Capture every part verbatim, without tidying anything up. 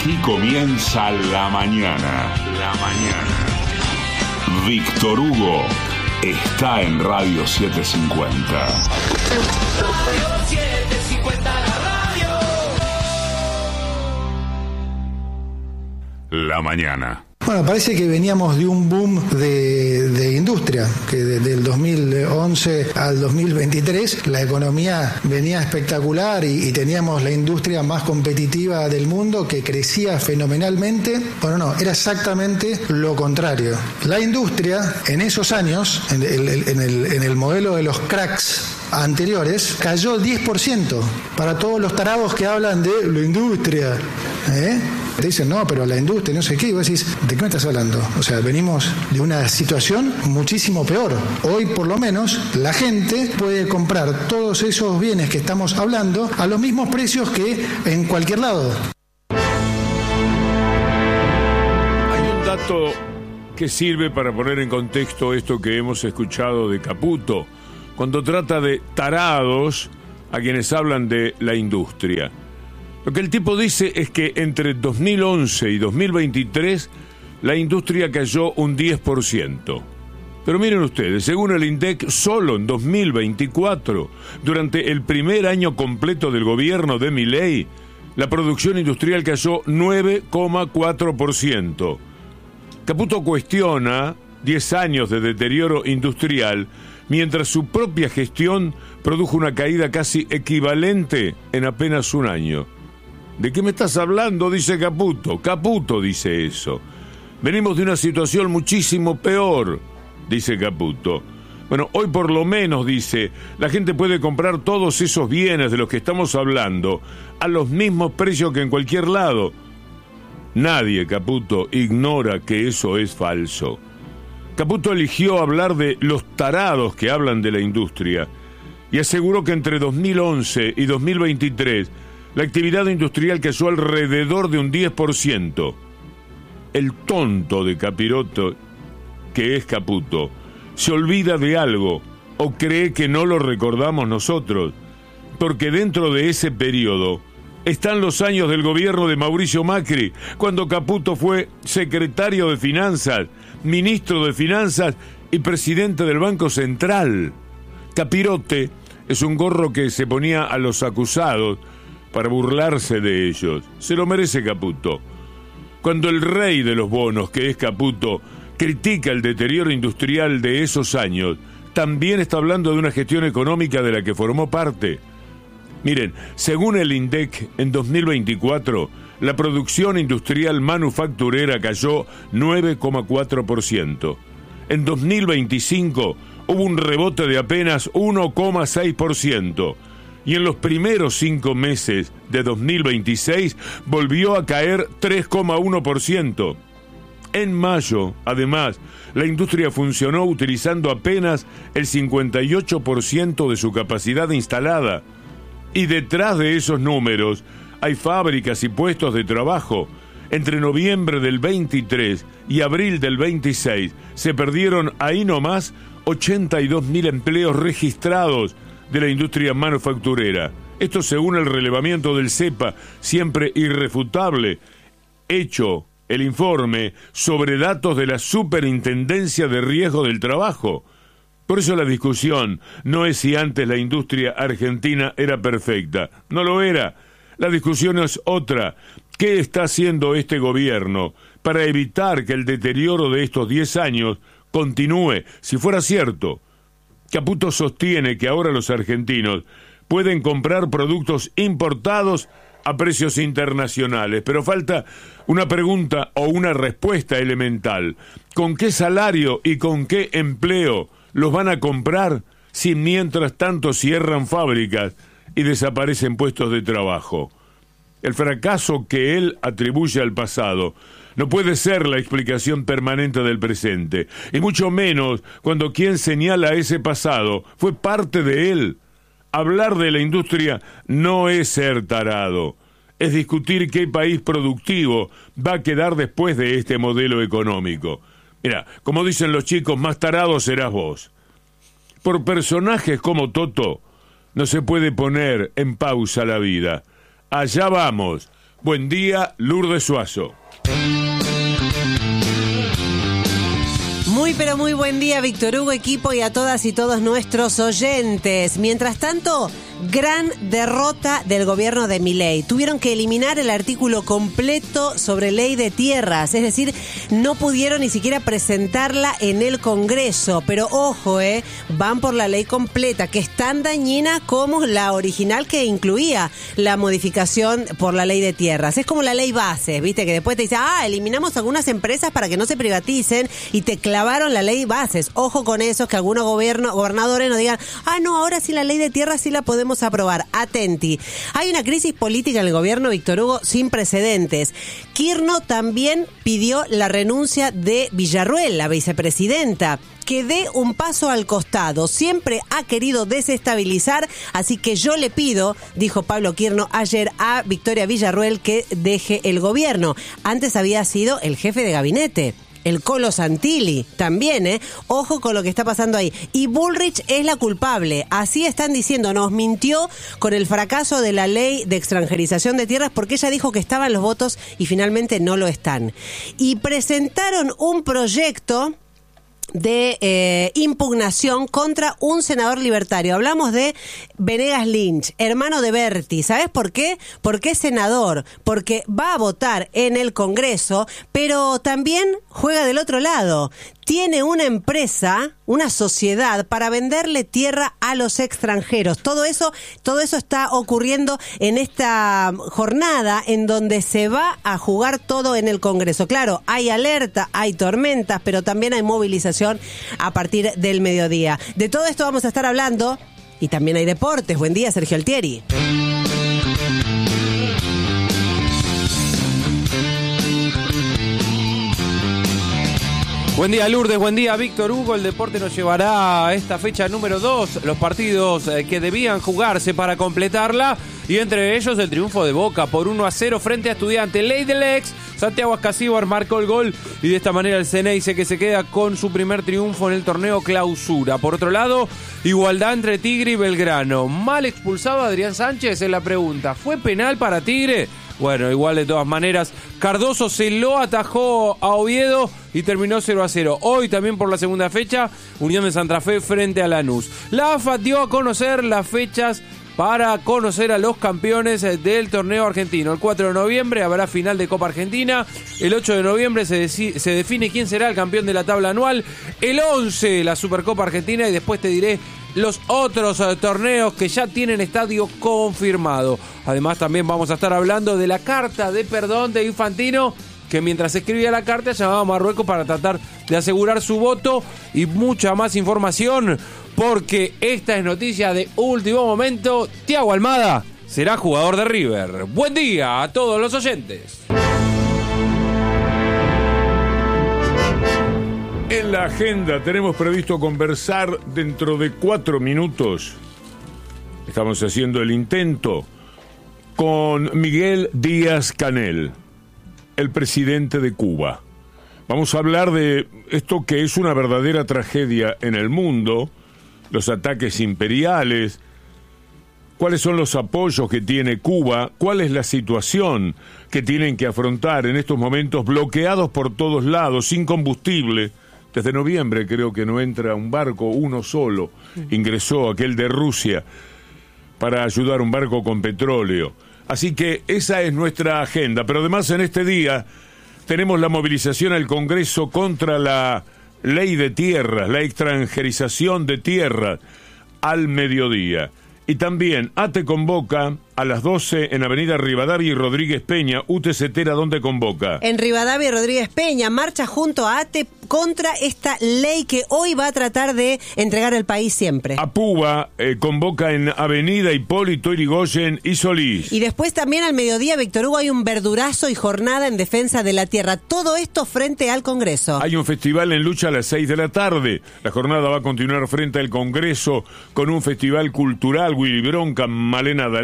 Así comienza la mañana. La mañana. Víctor Hugo está en Radio setecientos cincuenta. Radio setecientos cincuenta, la radio. La mañana. Bueno, parece que veníamos de un boom de, de industria, que desde el dos mil once al dos mil veintitrés la economía venía espectacular y, y teníamos la industria más competitiva del mundo que crecía fenomenalmente. Bueno, no, era exactamente lo contrario. La industria en esos años, en el, en el, en el modelo de los cracks anteriores, cayó diez por ciento. Para todos los tarados que hablan de la industria, ¿eh? Te dicen, no, pero la industria, no sé qué, y vos decís, ¿de qué me estás hablando? O sea, venimos de una situación muchísimo peor. Hoy, por lo menos, la gente puede comprar todos esos bienes que estamos hablando a los mismos precios que en cualquier lado. Hay un dato que sirve para poner en contexto esto que hemos escuchado de Caputo, cuando trata de tarados a quienes hablan de la industria. Lo que el tipo dice es que entre dos mil once y dos mil veintitrés la industria cayó un diez por ciento. Pero miren ustedes, según el INDEC, solo en dos mil veinticuatro, durante el primer año completo del gobierno de Milei, la producción industrial cayó nueve coma cuatro por ciento. Caputo cuestiona diez años de deterioro industrial, mientras su propia gestión produjo una caída casi equivalente en apenas un año. ¿De qué me estás hablando?, dice Caputo. Caputo dice eso. Venimos de una situación muchísimo peor, dice Caputo. Bueno, hoy por lo menos, dice, la gente puede comprar todos esos bienes de los que estamos hablando a los mismos precios que en cualquier lado. Nadie, Caputo, ignora que eso es falso. Caputo eligió hablar de los tarados que hablan de la industria y aseguró que entre dos mil once y dos mil veintitrés la actividad industrial cayó alrededor de un diez por ciento. El tonto de Capiroto, que es Caputo, se olvida de algo o cree que no lo recordamos nosotros, porque dentro de ese periodo están los años del gobierno de Mauricio Macri, cuando Caputo fue secretario de Finanzas, ministro de Finanzas y presidente del Banco Central. Capirote es un gorro que se ponía a los acusados para burlarse de ellos. Se lo merece Caputo. Cuando el rey de los bonos, que es Caputo, critica el deterioro industrial de esos años, también está hablando de una gestión económica de la que formó parte. Miren, según el INDEC, en dos mil veinticuatro, la producción industrial manufacturera cayó nueve coma cuatro por ciento. En dos mil veinticinco hubo un rebote de apenas uno coma seis por ciento. Y en los primeros cinco meses de dos mil veintiséis volvió a caer tres coma uno por ciento. En mayo, además, la industria funcionó utilizando apenas el cincuenta y ocho por ciento de su capacidad instalada. Y detrás de esos números hay fábricas y puestos de trabajo. Entre noviembre del veintitrés y abril del veintiséis se perdieron ahí nomás ochenta y dos mil empleos registrados de la industria manufacturera. Esto según el relevamiento del CEPA, siempre irrefutable, hecho el informe sobre datos de la Superintendencia de Riesgo del Trabajo. Por eso la discusión no es si antes la industria argentina era perfecta. No lo era. La discusión es otra. ¿Qué está haciendo este gobierno para evitar que el deterioro de estos diez años continúe? Si fuera cierto, Caputo sostiene que ahora los argentinos pueden comprar productos importados a precios internacionales, pero falta una pregunta o una respuesta elemental. ¿Con qué salario y con qué empleo los van a comprar si mientras tanto cierran fábricas y desaparecen puestos de trabajo? El fracaso que él atribuye al pasado no puede ser la explicación permanente del presente, y mucho menos cuando quien señala ese pasado fue parte de él. Hablar de la industria no es ser tarado, es discutir qué país productivo va a quedar después de este modelo económico. Mira, como dicen los chicos, más tarado serás vos. Por personajes como Toto no se puede poner en pausa la vida. Allá vamos, Buen día, Lourdes Suazo. Muy pero muy buen día, Víctor Hugo, equipo y a todas y todos nuestros oyentes. Mientras tanto, gran derrota del gobierno de Milei. Tuvieron que eliminar el artículo completo sobre ley de tierras, es decir, no pudieron ni siquiera presentarla en el Congreso. Pero ojo, eh, van por la ley completa, que es tan dañina como la original que incluía la modificación por la ley de tierras. Es como la ley base, viste, que después te dice, ah, eliminamos algunas empresas para que no se privaticen y te clavaron la ley bases. Ojo con eso, que algunos gobierno, gobernadores nos digan, ah, no, ahora sí la ley de tierras sí la podemos aprobar. Atenti. Hay una crisis política en el gobierno, Víctor Hugo, sin precedentes. Kirchner también pidió la renuncia de Villarruel, la vicepresidenta, que dé un paso al costado. Siempre ha querido desestabilizar, así que yo le pido, dijo Pablo Kirchner ayer a Victoria Villarruel, que deje el gobierno. Antes había sido el jefe de gabinete. El Colo Santilli también, ¿eh? Ojo con lo que está pasando ahí. Y Bullrich es la culpable. Así están diciendo, nos mintió con el fracaso de la ley de extranjerización de tierras porque ella dijo que estaban los votos y finalmente no lo están. Y presentaron un proyecto de eh, impugnación contra un senador libertario. Hablamos de Venegas Lynch, hermano de Berti. ¿Sabes por qué? Porque es senador, porque va a votar en el Congreso, pero también juega del otro lado. Tiene una empresa, una sociedad para venderle tierra a los extranjeros. Todo eso, todo eso está ocurriendo en esta jornada en donde se va a jugar todo en el Congreso. Claro, hay alerta, hay tormentas, pero también hay movilización a partir del mediodía. De todo esto vamos a estar hablando y también hay deportes. Buen día, Sergio Altieri. Buen día, Lourdes, buen día, Víctor Hugo. El deporte nos llevará a esta fecha número dos, los partidos que debían jugarse para completarla, y entre ellos el triunfo de Boca por uno a cero frente a Estudiantes. Ley del ex, Santiago Ascasíbar marcó el gol y de esta manera el Ceneice, que se queda con su primer triunfo en el torneo Clausura. Por otro lado, igualdad entre Tigre y Belgrano. ¿Mal expulsado Adrián Sánchez? Es la pregunta. ¿Fue penal para Tigre? Bueno, igual de todas maneras, Cardoso se lo atajó a Oviedo y terminó cero a cero. Hoy también por la segunda fecha, Unión de Santa Fe frente a Lanús. La A F A dio a conocer las fechas para conocer a los campeones del torneo argentino. El cuatro de noviembre habrá final de Copa Argentina. El ocho de noviembre se, deci- se define quién será el campeón de la tabla anual. El once la Supercopa Argentina, y después te diré los otros uh, torneos que ya tienen estadio confirmado. Además también vamos a estar hablando de la carta de perdón de Infantino, que mientras escribía la carta llamaba a Marruecos para tratar de asegurar su voto, y mucha más información, porque esta es noticia de último momento. Thiago Almada será jugador de River. Buen día a todos los oyentes. En la agenda tenemos previsto conversar dentro de cuatro minutos. Estamos haciendo el intento con Miguel Díaz-Canel, el presidente de Cuba. Vamos a hablar de esto que es una verdadera tragedia en el mundo, los ataques imperiales, cuáles son los apoyos que tiene Cuba, cuál es la situación que tienen que afrontar en estos momentos, bloqueados por todos lados, sin combustible. Desde noviembre creo que no entra un barco, uno solo. Ingresó aquel de Rusia para ayudar, un barco con petróleo. Así que esa es nuestra agenda. Pero además en este día tenemos la movilización al Congreso contra la ley de tierras, la extranjerización de tierras, al mediodía. Y también ATE convoca a las doce en Avenida Rivadavia y Rodríguez Peña. U T C Tera, ¿dónde convoca? En Rivadavia y Rodríguez Peña, marcha junto a ATE contra esta ley que hoy va a tratar de entregar el país siempre. APUBA eh, convoca en Avenida Hipólito Yrigoyen y Solís. Y después también al mediodía, Víctor Hugo, hay un verdurazo y jornada en defensa de la tierra. Todo esto frente al Congreso. Hay un festival en lucha a las seis de la tarde. La jornada va a continuar frente al Congreso con un festival cultural. Willy Bronca, Malena D'Alessio,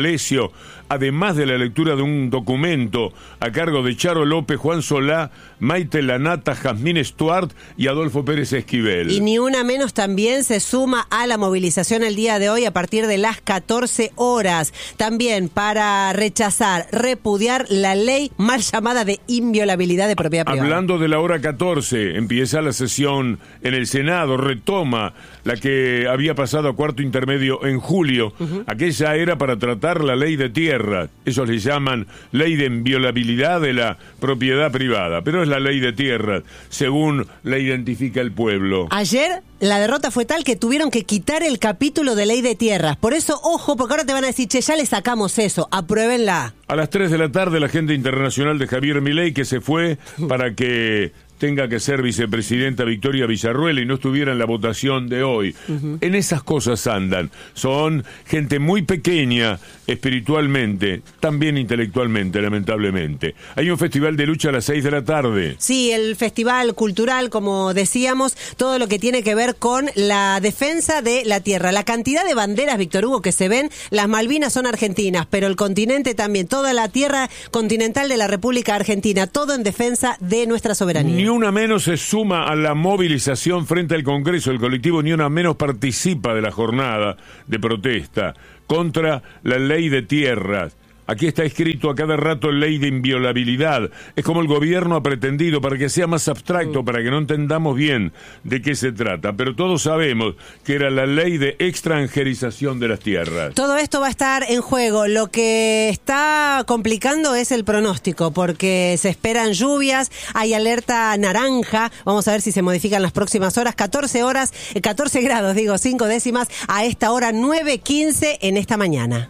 radio, además de la lectura de un documento a cargo de Charo López, Juan Solá, Maite Lanata, Jazmín Stuart y Adolfo Pérez Esquivel. Y ni una menos también se suma a la movilización el día de hoy a partir de las catorce horas. También para rechazar, repudiar la ley mal llamada de inviolabilidad de propiedad privada. Hablando de la hora catorce, empieza la sesión en el Senado, retoma la que había pasado a cuarto intermedio en julio. Uh-huh. Aquella era para tratar la ley de tierra. Ellos le llaman ley de inviolabilidad de la propiedad privada, pero es la ley de tierra, según la identifica el pueblo. Ayer la derrota fue tal que tuvieron que quitar el capítulo de ley de tierras. Por eso, ojo, porque ahora te van a decir, che, ya le sacamos eso, apruébenla. A las tres de la tarde, la agenda internacional de Javier Milei, que se fue para que tenga que ser vicepresidenta Victoria Villarruel y no estuviera en la votación de hoy. Uh-huh. En esas cosas andan. Son gente muy pequeña espiritualmente, también intelectualmente, lamentablemente. Hay un festival de lucha a las seis de la tarde. Sí, el festival cultural, como decíamos, todo lo que tiene que ver con la defensa de la tierra. La cantidad de banderas, Víctor Hugo, que se ven, las Malvinas son argentinas, pero el continente también, toda la tierra continental de la República Argentina, todo en defensa de nuestra soberanía. Ni una menos se suma a la movilización frente al Congreso. El colectivo Ni una menos participa de la jornada de protesta contra la ley de tierras. Aquí está escrito a cada rato ley de inviolabilidad. Es como el gobierno ha pretendido, para que sea más abstracto, mm. para que no entendamos bien de qué se trata. Pero todos sabemos que era la ley de extranjerización de las tierras. Todo esto va a estar en juego. Lo que está complicando es el pronóstico, porque se esperan lluvias, hay alerta naranja. Vamos a ver si se modifican las próximas horas. catorce horas, catorce grados, digo, cinco décimas, a esta hora nueve quince en esta mañana.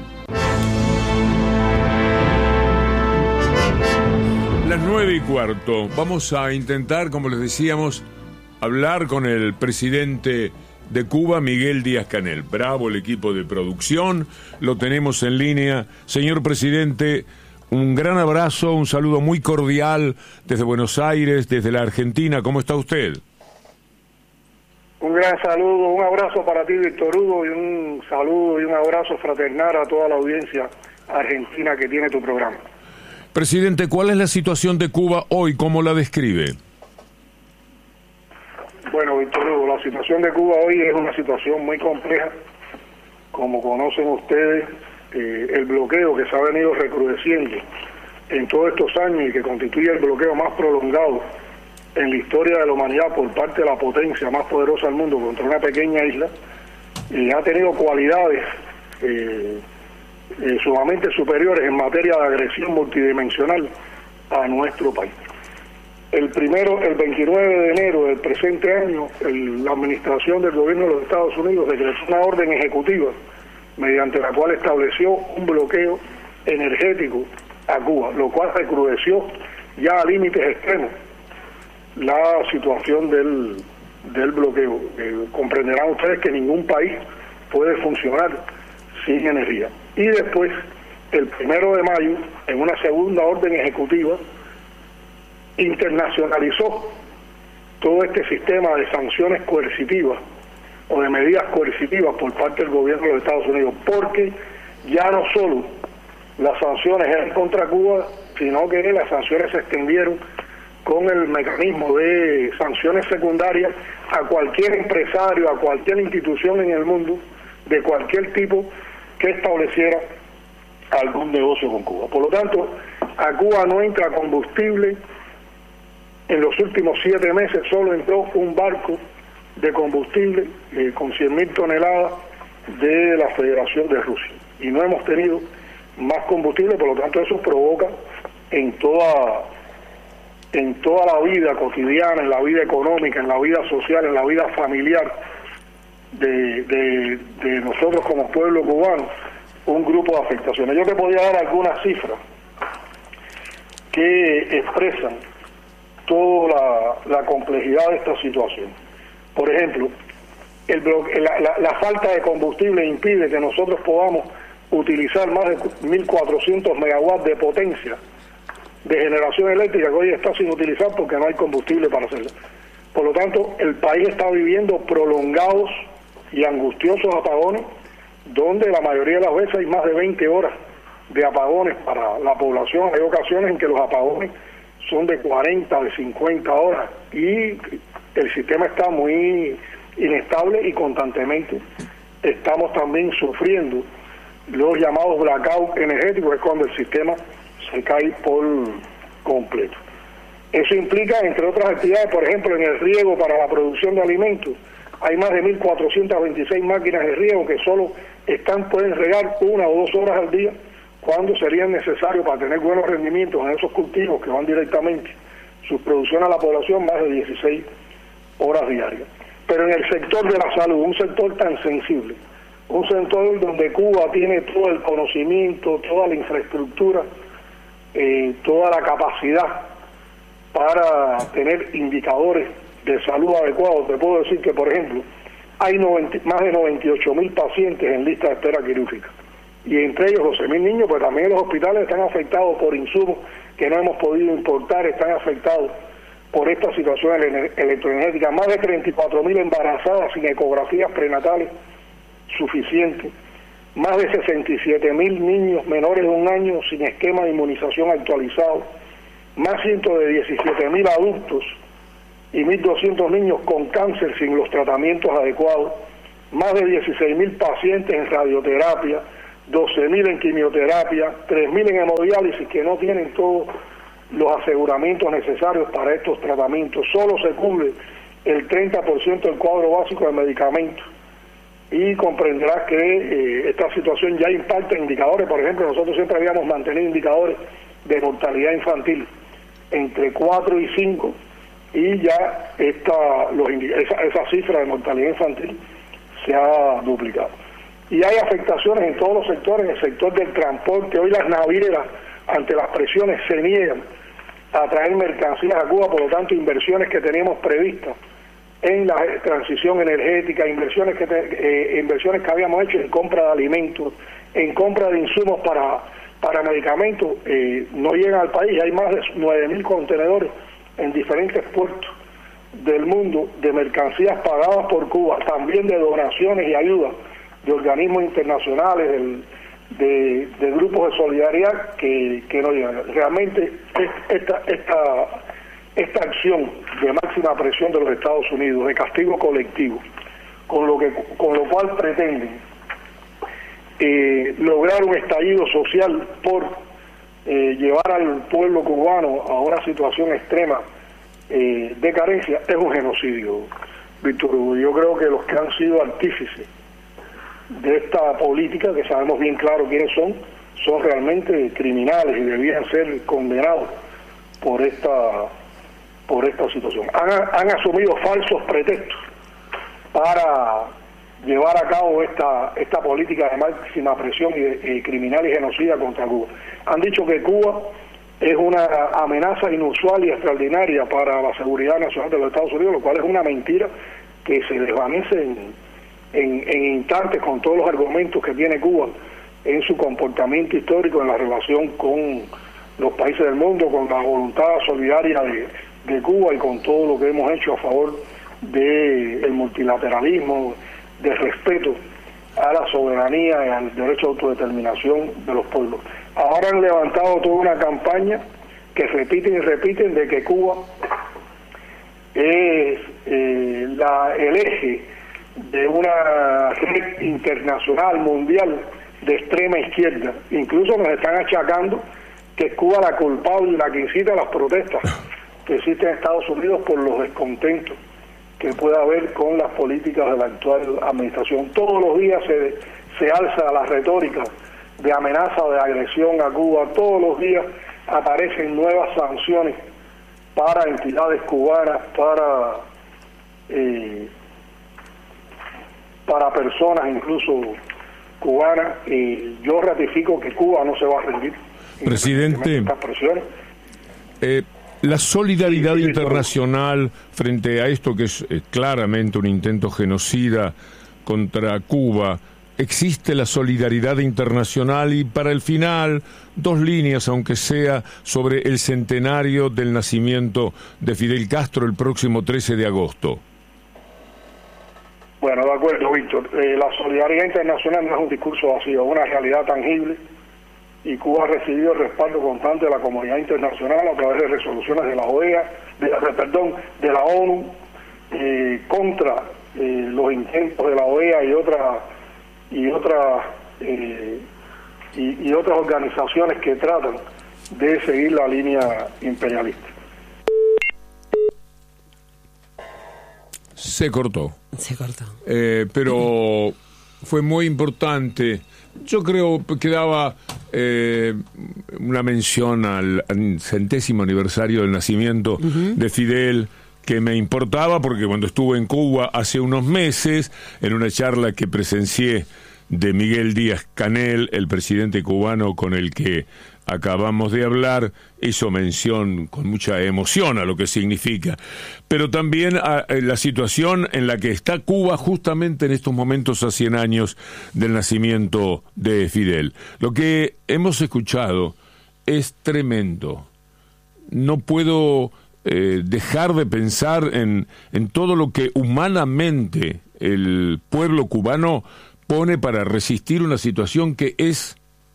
Las nueve y cuarto. Vamos a intentar, como les decíamos, hablar con el presidente de Cuba, Miguel Díaz-Canel. Bravo el equipo de producción, lo tenemos en línea. Señor presidente, un gran abrazo, un saludo muy cordial desde Buenos Aires, desde la Argentina. ¿Cómo está usted? Un gran saludo, un abrazo para ti, Víctor Hugo, y un saludo y un abrazo fraternal a toda la audiencia argentina que tiene tu programa. Presidente, ¿cuál es la situación de Cuba hoy? ¿Cómo la describe? Bueno, Víctor Hugo, la situación de Cuba hoy es una situación muy compleja. Como conocen ustedes, eh, el bloqueo que se ha venido recrudeciendo en todos estos años y que constituye el bloqueo más prolongado en la historia de la humanidad por parte de la potencia más poderosa del mundo contra una pequeña isla, eh, ha tenido cualidades eh, Eh, sumamente superiores en materia de agresión multidimensional a nuestro país. El primero, el veintinueve de enero del presente año, el, la administración del gobierno de los Estados Unidos decretó una orden ejecutiva mediante la cual estableció un bloqueo energético a Cuba, lo cual recrudeció ya a límites extremos la situación del, del bloqueo. Eh, comprenderán ustedes que ningún país puede funcionar sin energía. Y después, el primero de mayo, en una segunda orden ejecutiva, internacionalizó todo este sistema de sanciones coercitivas o de medidas coercitivas por parte del gobierno de los Estados Unidos, porque ya no solo las sanciones eran contra Cuba, sino que las sanciones se extendieron con el mecanismo de sanciones secundarias a cualquier empresario, a cualquier institución en el mundo, de cualquier tipo, que estableciera algún negocio con Cuba. Por lo tanto, a Cuba no entra combustible. En los últimos siete meses solo entró un barco de combustible eh, con cien mil toneladas de la Federación de Rusia. Y no hemos tenido más combustible, por lo tanto eso provoca en toda, en toda la vida cotidiana, en la vida económica, en la vida social, en la vida familiar, De, de, de nosotros como pueblo cubano, un grupo de afectaciones. Yo te podría dar algunas cifras que expresan toda la, la complejidad de esta situación. Por ejemplo, el bloque, la, la, la falta de combustible impide que nosotros podamos utilizar más de mil cuatrocientos megawatts de potencia de generación eléctrica que hoy está sin utilizar porque no hay combustible para hacerlo. Por lo tanto, el país está viviendo prolongados y angustiosos apagones donde la mayoría de las veces hay más de veinte horas de apagones para la población. Hay ocasiones en que los apagones son de cuarenta, de cincuenta horas, y el sistema está muy inestable y constantemente estamos también sufriendo los llamados blackout energéticos, es cuando el sistema se cae por completo. Eso implica, entre otras actividades, por ejemplo, en el riego para la producción de alimentos, hay más de mil cuatrocientas veintiséis máquinas de riego que solo están pueden regar una o dos horas al día, cuando serían necesarios para tener buenos rendimientos en esos cultivos que van directamente su producción a la población, más de dieciséis horas diarias. Pero en el sector de la salud, un sector tan sensible, un sector donde Cuba tiene todo el conocimiento, toda la infraestructura, eh, toda la capacidad para tener indicadores de salud adecuados. Te puedo decir que, por ejemplo, hay noventa, más de noventa y ocho mil pacientes en lista de espera quirúrgica, y entre ellos doce mil niños, pues también los hospitales están afectados por insumos que no hemos podido importar, están afectados por esta situación electroenergética. Más de treinta y cuatro mil embarazadas sin ecografías prenatales suficientes, más de sesenta y siete mil niños menores de un año sin esquema de inmunización actualizado, más ciento diecisiete mil adultos y mil doscientos niños con cáncer sin los tratamientos adecuados, más de dieciséis mil pacientes en radioterapia, doce mil en quimioterapia, tres mil en hemodiálisis que no tienen todos los aseguramientos necesarios para estos tratamientos. Solo se cubre el treinta por ciento del cuadro básico de medicamentos. Y comprenderás que eh, esta situación ya impacta indicadores. Por ejemplo, nosotros siempre habíamos mantenido indicadores de mortalidad infantil entre cuatro y cinco, y ya esta, los, esa, esa cifra de mortalidad infantil se ha duplicado. Y hay afectaciones en todos los sectores. En el sector del transporte, hoy las navieras, ante las presiones, se niegan a traer mercancías a Cuba. Por lo tanto, inversiones que teníamos previstas en la transición energética, inversiones que te, eh, inversiones que habíamos hecho en compra de alimentos, en compra de insumos para, para medicamentos, eh, no llegan al país. Hay más de nueve mil contenedores en diferentes puertos del mundo de mercancías pagadas por Cuba, también de donaciones y ayudas de organismos internacionales, del, de, de grupos de solidaridad que, que no llegan. Realmente esta, esta, esta acción de máxima presión de los Estados Unidos, de castigo colectivo, con lo, que, con lo cual pretenden eh, lograr un estallido social por eh, llevar al pueblo cubano a una situación extrema eh, de carencia, es un genocidio, Víctor Hugo. Yo creo que los que han sido artífices de esta política, que sabemos bien claro quiénes son, son realmente criminales y debían ser condenados por esta por esta situación. Han, han asumido falsos pretextos para llevar a cabo esta esta política de máxima presión y de, eh, criminal y genocida contra Cuba. Han dicho que Cuba es una amenaza inusual y extraordinaria para la seguridad nacional de los Estados Unidos, lo cual es una mentira que se desvanece en En, en instantes con todos los argumentos que tiene Cuba en su comportamiento histórico en la relación con los países del mundo, con la voluntad solidaria de, de Cuba y con todo lo que hemos hecho a favor del de multilateralismo, del respeto a la soberanía y al derecho a autodeterminación de los pueblos. Ahora han levantado toda una campaña que repiten y repiten de que Cuba es eh, la, el eje de una red internacional, mundial, de extrema izquierda. Incluso nos están achacando que es Cuba la culpable y la que incita a las protestas que existen en Estados Unidos por los descontentos que pueda haber con las políticas de la actual administración. Todos los días se, se alza la retórica de amenaza, de agresión a Cuba. Todos los días aparecen nuevas sanciones para entidades cubanas, para... Eh, para personas incluso cubanas, y yo ratifico que Cuba no se va a rendir. Presidente, eh, la solidaridad sí, sí, internacional frente a esto que es eh, claramente un intento genocida contra Cuba, ¿existe la solidaridad internacional? Y para el final, dos líneas, aunque sea, sobre el centenario del nacimiento de Fidel Castro el próximo trece de agosto. Bueno, de acuerdo, Víctor. Eh, la solidaridad internacional no es un discurso vacío, es una realidad tangible, y Cuba ha recibido el respaldo constante de la comunidad internacional a través de resoluciones de la O E A, de la, perdón, de la ONU, eh, contra eh, los intentos de la O E A y otras y otras eh, y, y otras organizaciones que tratan de seguir la línea imperialista. Se cortó. Se cortó. Eh, pero fue muy importante. Yo creo que daba eh, una mención al, al centésimo aniversario del nacimiento uh-huh. de Fidel, que me importaba porque cuando estuve en Cuba hace unos meses, en una charla que presencié de Miguel Díaz-Canel, el presidente cubano con el que acabamos de hablar, hizo mención con mucha emoción a lo que significa, pero también a, a la situación en la que está Cuba justamente en estos momentos a cien años del nacimiento de Fidel. Lo que hemos escuchado es tremendo. No puedo eh, dejar de pensar en, en todo lo que humanamente el pueblo cubano pone para resistir una situación que es...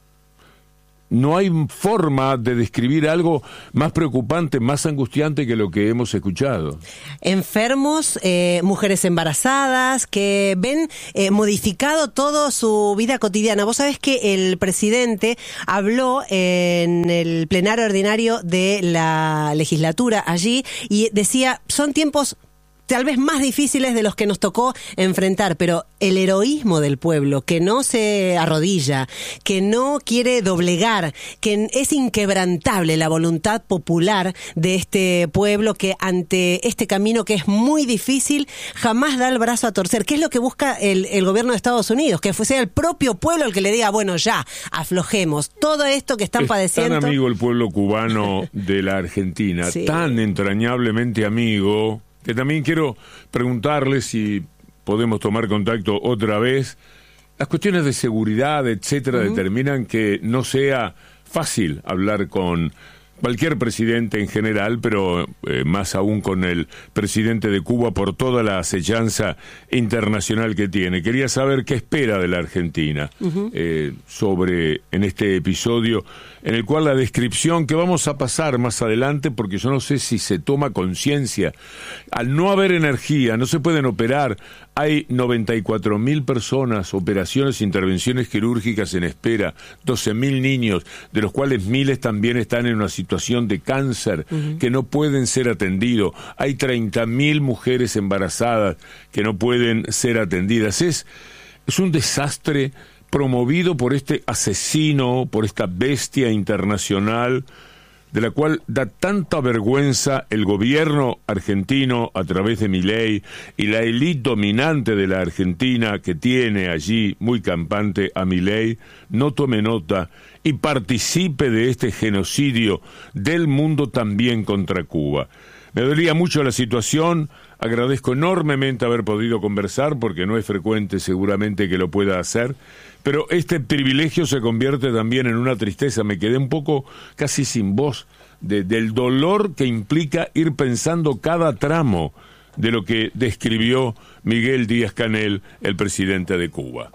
No hay forma de describir algo más preocupante, más angustiante que lo que hemos escuchado. Enfermos, eh, mujeres embarazadas, que ven eh, modificado toda su vida cotidiana. Vos sabés que el presidente habló en el plenario ordinario de la legislatura allí y decía, son tiempos tal vez más difíciles de los que nos tocó enfrentar, pero el heroísmo del pueblo, que no se arrodilla, que no quiere doblegar, que es inquebrantable la voluntad popular de este pueblo que ante este camino que es muy difícil, jamás da el brazo a torcer. ¿Qué es lo que busca el, el gobierno de Estados Unidos? Que sea el propio pueblo el que le diga, bueno, ya, aflojemos. Todo esto que están es padeciendo... tan amigo el pueblo cubano de la Argentina, sí. tan entrañablemente amigo... que también quiero preguntarle si podemos tomar contacto otra vez. Las cuestiones de seguridad, etcétera, uh-huh. determinan que no sea fácil hablar con cualquier presidente en general, pero eh, más aún con el presidente de Cuba por toda la acechanza internacional que tiene. Quería saber qué espera de la Argentina uh-huh. eh, sobre en este episodio, en el cual la descripción que vamos a pasar más adelante, porque yo no sé si se toma conciencia, al no haber energía, no se pueden operar, hay noventa y cuatro mil personas, operaciones, intervenciones quirúrgicas en espera, doce mil niños, de los cuales miles también están en una situación de cáncer, uh-huh. que no pueden ser atendidos, hay treinta mil mujeres embarazadas que no pueden ser atendidas. Es, es un desastre promovido por este asesino, por esta bestia internacional, de la cual da tanta vergüenza el gobierno argentino a través de Milei y la élite dominante de la Argentina que tiene allí muy campante a Milei, no tome nota y participe de este genocidio del mundo también contra Cuba. Me dolía mucho la situación, agradezco enormemente haber podido conversar, porque no es frecuente seguramente que lo pueda hacer, pero este privilegio se convierte también en una tristeza. Me quedé un poco casi sin voz de, del dolor que implica ir pensando cada tramo de lo que describió Miguel Díaz-Canel, el presidente de Cuba.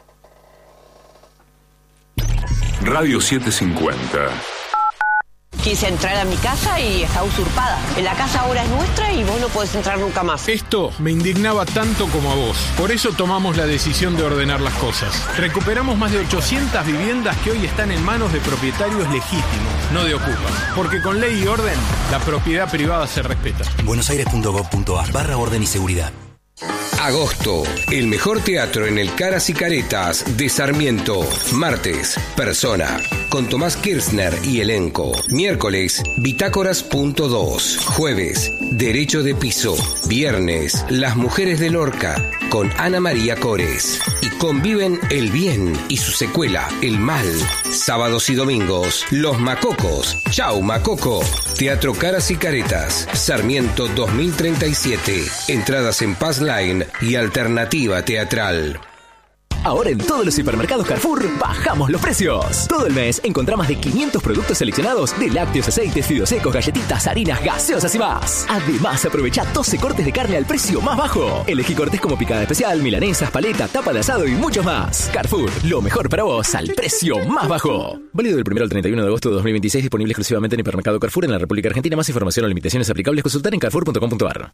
Radio setecientos cincuenta. Quise entrar a mi casa y está usurpada. La casa ahora es nuestra y vos no podés entrar nunca más. Esto me indignaba tanto como a vos. Por eso tomamos la decisión de ordenar las cosas. Recuperamos más de ochocientas viviendas que hoy están en manos de propietarios legítimos, no de ocupas. Porque con ley y orden, la propiedad privada se respeta. buenosaires.gov.ar barra orden y seguridad. Agosto, el mejor teatro en el Caras y Caretas de Sarmiento. Martes, Persona, con Tomás Kirchner y elenco. Miércoles, Bitácoras punto dos. Jueves, Derecho de Piso. Viernes, Las Mujeres de Lorca, con Ana María Cores. Y conviven el bien y su secuela, el mal. Sábados y domingos, Los Macocos. Chau, Macoco. Teatro Caras y Caretas, Sarmiento dos mil treinta y siete. Entradas en Paz Line y Alternativa Teatral. Ahora en todos los hipermercados Carrefour bajamos los precios. Todo el mes encontrá más de quinientos productos seleccionados de lácteos, aceites, fideos secos, galletitas, harinas, gaseosas y más. Además, aprovecha doce cortes de carne al precio más bajo. Elegí cortes como picada especial, milanesas, paleta, tapa de asado y muchos más. Carrefour, lo mejor para vos al precio más bajo. Válido del primero al treinta y uno de agosto de dos mil veintiséis, disponible exclusivamente en hipermercado Carrefour en la República Argentina. Más información o limitaciones aplicables consultar en carrefour punto com punto a r.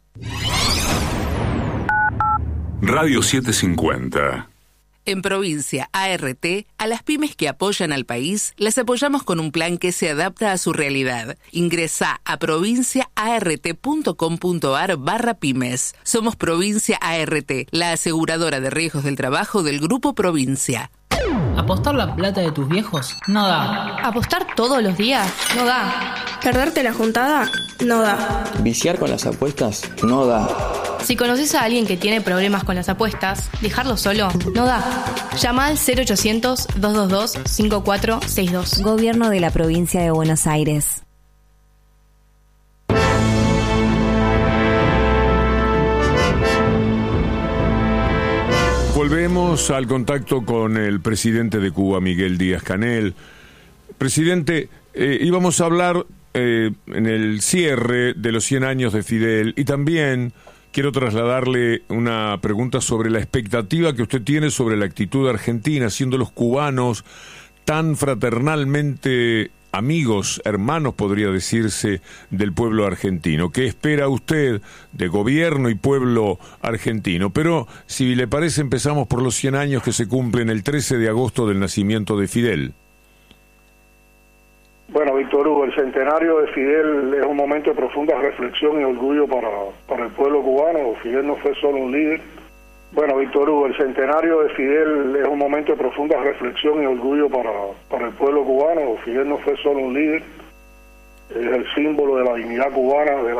Radio setecientos cincuenta. En Provincia A R T, a las pymes que apoyan al país, las apoyamos con un plan que se adapta a su realidad. Ingresá a provincia a r t punto com punto a r barra pymes. Somos Provincia A R T, la aseguradora de riesgos del trabajo del Grupo Provincia. ¿Apostar la plata de tus viejos? No da. ¿Apostar todos los días? No da. ¿Perderte la juntada? No da. ¿Viciar con las apuestas? No da. Si conoces a alguien que tiene problemas con las apuestas, dejarlo solo no da. Llama al cero ochocientos, doscientos veintidós, cincuenta y cuatro sesenta y dos. Gobierno de la Provincia de Buenos Aires. Volvemos al contacto con el presidente de Cuba, Miguel Díaz-Canel. Presidente, eh, íbamos a hablar eh, en el cierre de los cien años de Fidel y también quiero trasladarle una pregunta sobre la expectativa que usted tiene sobre la actitud argentina, siendo los cubanos tan fraternalmente amigos, hermanos, podría decirse, del pueblo argentino. ¿Qué espera usted de gobierno y pueblo argentino? Pero, si le parece, empezamos por los cien años que se cumplen el trece de agosto del nacimiento de Fidel. Bueno, Víctor Hugo, el centenario de Fidel es un momento de profunda reflexión y orgullo para, para el pueblo cubano. Fidel no fue solo un líder. Bueno, Víctor Hugo, el centenario de Fidel es un momento de profunda reflexión y orgullo para, para el pueblo cubano. Fidel no fue solo un líder, es el símbolo de la dignidad cubana, de la